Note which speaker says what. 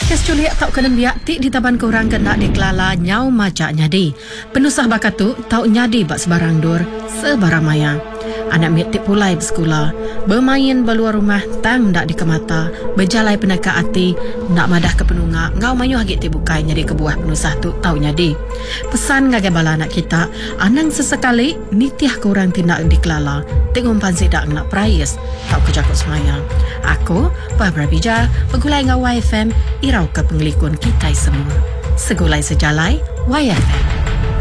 Speaker 1: Kes culiak tau kena biak ti di taban korang kena dikelala nyau macak nyadi. Penusah bakatu tau nyadi bak sebarang dur sebarang maya. Anak miak ti pulai bersekolah, bermain beluar rumah tang dak dikemata, berjalai peneka hati, nak madah ke penunga, ngau mayu hagit ti bukai nyadi kebuah penusah tu tau nyadi. Pesan ngagai bala anak kita, anang sesekali nitiah korang tindak dikelala, tengok pansi dak nak prayas, tau kejakut semaya. Aku, Barbara Bija, pegulai ngau YFM, irau ke penglikun kita semua. Segulai sejalai, YFM.